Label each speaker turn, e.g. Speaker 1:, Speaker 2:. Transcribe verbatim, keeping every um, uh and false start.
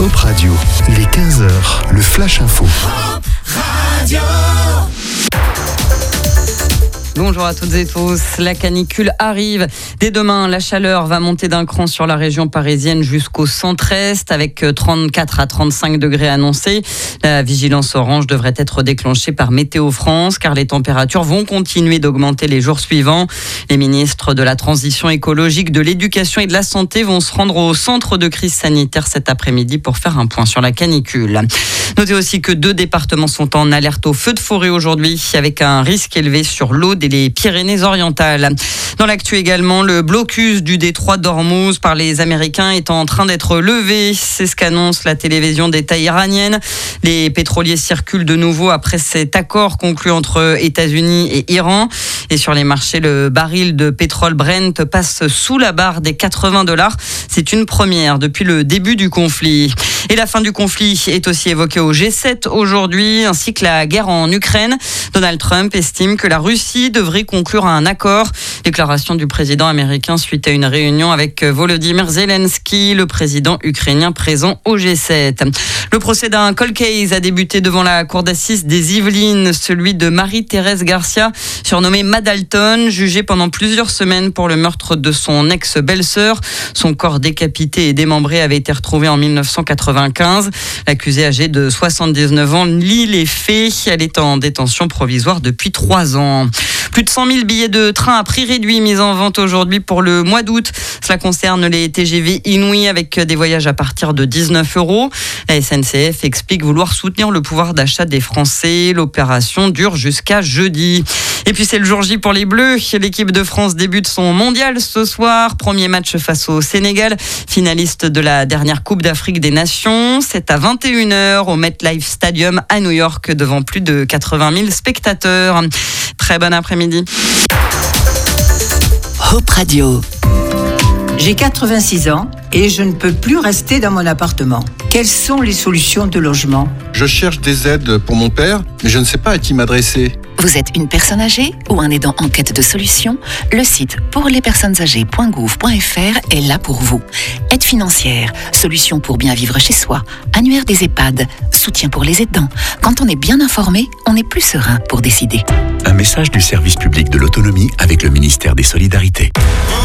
Speaker 1: Hop Radio, il est quinze heures, le Flash Info.
Speaker 2: Hop Radio.
Speaker 3: Bonjour à toutes et tous, la canicule arrive. Dès demain, la chaleur va monter d'un cran sur la région parisienne jusqu'au centre-est avec trente-quatre à trente-cinq degrés annoncés. La vigilance orange devrait être déclenchée par Météo France car les températures vont continuer d'augmenter les jours suivants. Les ministres de la transition écologique, de l'éducation et de la santé vont se rendre au centre de crise sanitaire cet après-midi pour faire un point sur la canicule. Notez aussi que deux départements sont en alerte au feu de forêt aujourd'hui avec un risque élevé sur l'Aude et les Pyrénées-Orientales. Dans l'actu également, le blocus du détroit d'Ormuz par les Américains est en train d'être levé. C'est ce qu'annonce la télévision d'État iranienne. Les pétroliers circulent de nouveau après cet accord conclu entre États-Unis et Iran. Et sur les marchés, le baril de pétrole Brent passe sous la barre des quatre-vingts dollars. C'est une première depuis le début du conflit. Et la fin du conflit est aussi évoquée au G sept aujourd'hui, ainsi que la guerre en Ukraine. Donald Trump estime que la Russie devrait conclure un accord. Déclaration du président américain suite à une réunion avec Volodymyr Zelensky, le président ukrainien présent au G sept. Le procès d'un cold case a débuté devant la cour d'assises des Yvelines, celui de Marie-Thérèse Garcia, surnommée Madalton, jugée pendant plusieurs semaines pour le meurtre de son ex-belle-sœur. Son corps décapité et démembré avait été retrouvé en dix-neuf cent quatre-vingt-quinze. L'accusée, âgée de soixante-dix-neuf ans, nie les faits. Elle est en détention provisoire depuis trois ans. Plus de cent mille billets de train à prix réduit mis en vente aujourd'hui pour le mois d'août. Cela concerne les T G V Inouï avec des voyages à partir de dix-neuf euros. La S N C F explique vouloir soutenir le pouvoir d'achat des Français. L'opération dure jusqu'à jeudi. Et puis c'est le jour J pour les Bleus. L'équipe de France débute son mondial ce soir. Premier match face au Sénégal, finaliste de la dernière Coupe d'Afrique des Nations. C'est à vingt et une heures au MetLife Stadium à New York devant plus de quatre-vingt mille spectateurs. Très bon après-midi.
Speaker 4: Hop Radio. J'ai quatre-vingt-six ans et je ne peux plus rester dans mon appartement. Quelles sont les solutions de logement ?
Speaker 5: Je cherche des aides pour mon père, mais je ne sais pas à qui m'adresser.
Speaker 6: Vous êtes une personne âgée ou un aidant en quête de solutions ? Le site pour les personnes âgées point gouv point f r est là pour vous. Aide financière, solutions pour bien vivre chez soi, annuaire des EHPAD, soutien pour les aidants. Quand on est bien informé, on est plus serein pour décider.
Speaker 1: Un message du service public de l'autonomie avec le ministère des Solidarités.